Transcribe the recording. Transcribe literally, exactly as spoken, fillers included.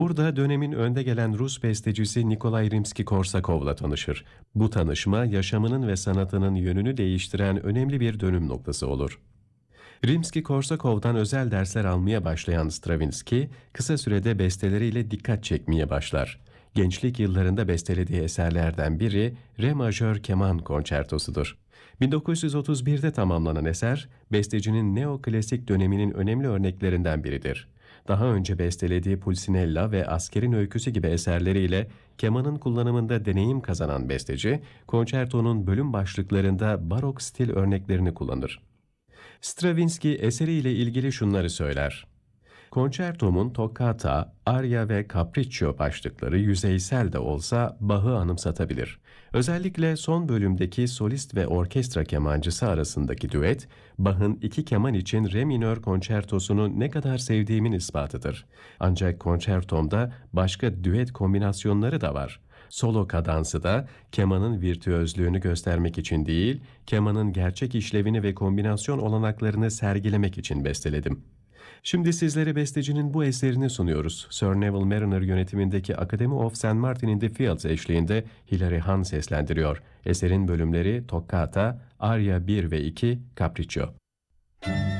Burada dönemin önde gelen Rus bestecisi Nikolay Rimski-Korsakov'la tanışır. Bu tanışma yaşamının ve sanatının yönünü değiştiren önemli bir dönüm noktası olur. Rimski-Korsakov'dan özel dersler almaya başlayan Stravinsky, kısa sürede besteleriyle dikkat çekmeye başlar. Gençlik yıllarında bestelediği eserlerden biri Re majör keman konçertosudur. bin dokuz yüz otuz birde tamamlanan eser, bestecinin neoklasik döneminin önemli örneklerinden biridir. Daha önce bestelediği Pulcinella ve Asker'in Öyküsü gibi eserleriyle kemanın kullanımında deneyim kazanan besteci, konçertonun bölüm başlıklarında barok stil örneklerini kullanır. Stravinsky eseriyle ilgili şunları söyler. Konçertomun toccata, aria ve capriccio başlıkları yüzeysel de olsa Bach'ı anımsatabilir. Özellikle son bölümdeki solist ve orkestra kemancısı arasındaki düet, Bach'ın iki keman için re minör konçertosunu ne kadar sevdiğimin ispatıdır. Ancak konçertomda başka düet kombinasyonları da var. Solo kadansı da kemanın virtüözlüğünü göstermek için değil, kemanın gerçek işlevini ve kombinasyon olanaklarını sergilemek için besteledim. Şimdi sizlere bestecinin bu eserini sunuyoruz. Sir Neville Mariner yönetimindeki Academy of Saint Martin in the Fields eşliğinde Hilary Hahn seslendiriyor. Eserin bölümleri Toccata, Aria bir ve iki, Capriccio.